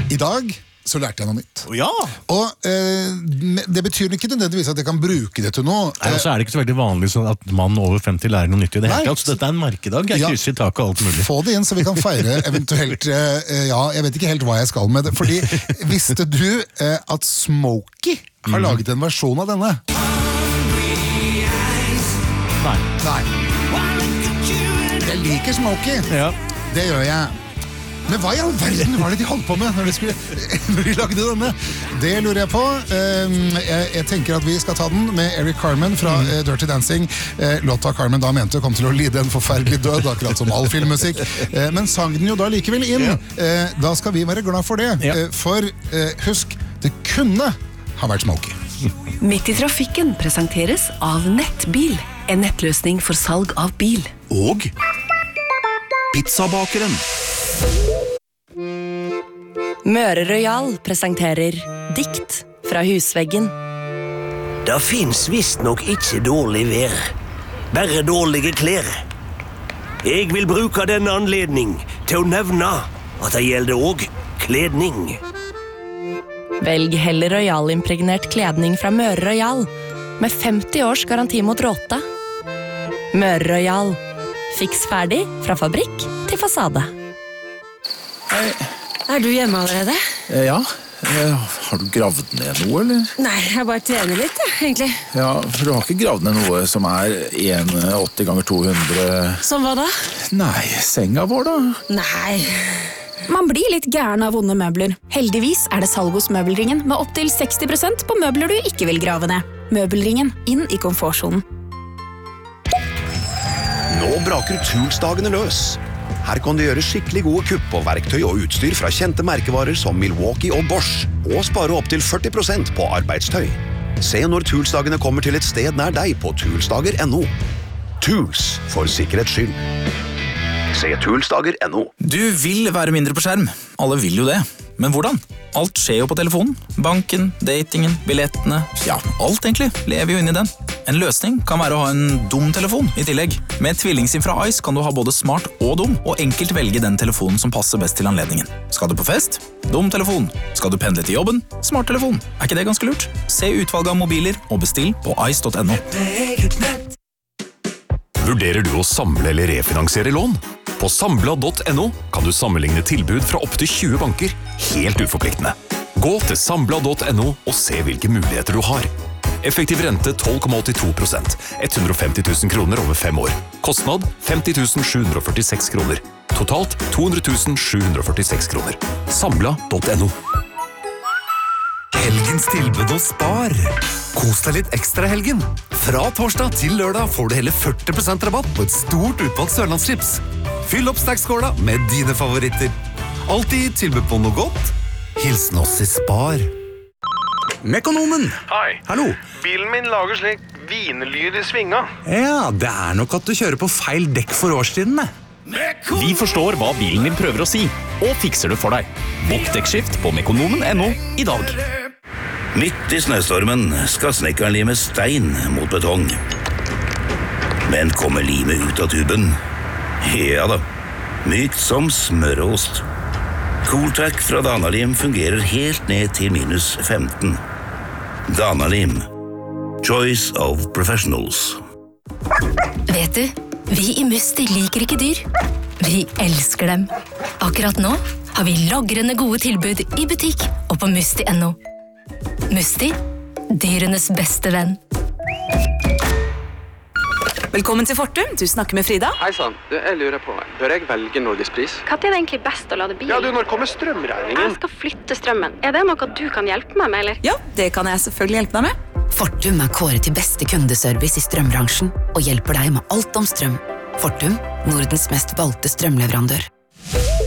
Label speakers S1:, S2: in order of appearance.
S1: I dag så lærte jeg noe nytt.
S2: Ja!
S1: Og det betyr ikke nødvendigvis at jeg kan bruke det til noe.
S3: Nei, og så er det ikke så veldig vanlig sånn at mann over 50 lærer noe nytt i det hele tatt. Så dette en merkedag. Jeg krysser i taket og alt mulig.
S1: Få det inn så vi kan feire eventuelt, jeg vet ikke helt hva jeg skal med det. Fordi visste du at Smokey har laget en versjon av denne? Nei. Jeg liker Smokey.
S3: Ja.
S1: Det gjør jeg. Men hva i all verden var det de holdt på med når de lagde denne? Det lurer jeg på. Jeg tenker at vi skal ta den med Eric Carmen fra Dirty Dancing. Låta Carmen da mente kom til å lide en forferdelig død, akkurat som all filmmusikk. Men sang den jo da likevel inn. Da skal vi være glad for det. For husk, det kunne ha vært Smokey.
S4: Midt i trafikken presenteres av Nettbil. En nettløsning for salg av bil.
S2: Og pizzabakeren.
S4: Møre Royal presenterer Dikt fra husveggen.
S5: Det finnes visst nok ikke dårlig vær, bare dårlige klær. Jeg vil bruke denne anledning til å nevne at det gjelder også kledning.
S4: Velg heller Royal-impregnert kledning fra Møre Royal, med 50 års garanti mot råte. Møre Royal. Fiks ferdig fra fabrikk til fasade.
S6: Hei.
S7: Er du hjemme allerede?
S6: Ja. Har du gravd ned noe, eller?
S7: Nei, jeg bare trener litt, egentlig.
S6: Ja, for du har ikke gravd ned noe som er 1,80 ganger 200...
S7: Som hva da?
S6: Nei, senga vår da?
S7: Nei.
S8: Man blir litt gæren av vonde møbler. Heldigvis er det salg hos Møbelringen med opp til 60% på møbler du ikke vil grave ned. Møbelringen, inn i komfortsonen.
S2: Nå braker Toolsdagene løs. Her kan du gjøre skikkelig gode kupp på verktøy og utstyr fra kjente merkevarer som Milwaukee og Bosch, og spare opp til 40% på arbeidstøy. Se når Toolsdagene kommer til et sted nær deg på toolsdager.no. Tools, for sikkerhets skyld. Se toolsdager.no.
S6: Du vil være mindre på skjerm. Alle vil jo det. Men hvordan? Alt skjer jo på telefonen. Banken, datingen, billettene. Ja, alt egentlig lever jo inn i den. En løsning kan være å ha en dum telefon i tillegg. Med TvillingSIM fra Ice kan du ha både smart og dum, og enkelt velge den telefonen som passer best til anledningen. Skal du på fest? Dum telefon. Skal du pendle til jobben? Smart telefon. Er ikke det ganske lurt? Se utvalget av mobiler og bestill på ice.no.
S9: Vurderer du å samle eller refinansiere lån? På Sambla.no kan du sammenligne tilbud fra opp til 20 banker, helt uforpliktende. Gå til Sambla.no og se hvilke muligheter du har. Effektiv rente 12,82%, 150 000 kroner over 5 år. Kostnad 50 746 kroner. Totalt 200 746 kroner. Sambla.no.
S10: Helgens tilbud hos Spar. Kos deg litt ekstra helgen. Fra torsdag til lørdag får du hele 40% rabatt på et stort utvalgt sørlandschips. Fyll opp snackskåla med dine favoritter. Alltid tilbud på noe godt. Hilsen oss i Spar.
S11: Mekonomen.
S12: Hei.
S11: Hallo.
S12: Bilen min lager slik vinlyd i svinga.
S11: Ja, det er nok at du kjører på feil dekk for årstidene.
S13: Vi forstår hva bilen din prøver å si, og fikser det for deg. Bokk dekkskift på mekonomen.no i dag.
S5: Midt i snøstormen skal snekkeren lime stein mot betong. Men kommer limet ut av tuben? Ja da, mykt som smørost. Cooltrack fra Danalim fungerer helt ned til minus 15. Danalim. Choice of professionals.
S14: Vet du, vi i Musti liker ikke dyr. Vi elsker dem. Akkurat nå har vi lagrende gode tilbud i butikk og på Musti.no. Musti, dyrenes beste venn.
S15: Velkommen til Fortum, du snakker med Frida.
S16: Hei sann, jeg lurer på, bør jeg velge Norgespris?
S17: Hva er det egentlig best å lade bilen?
S16: Ja, når kommer strømregningen?
S17: Jeg skal flytte strømmen. Er det noe du kan hjelpe meg med, eller?
S15: Ja, det kan jeg selvfølgelig hjelpe deg med.
S18: Fortum er kåret til beste kundeservice i strømbransjen og hjelper deg med alt om strøm. Fortum, Nordens mest valgte strømleverandør.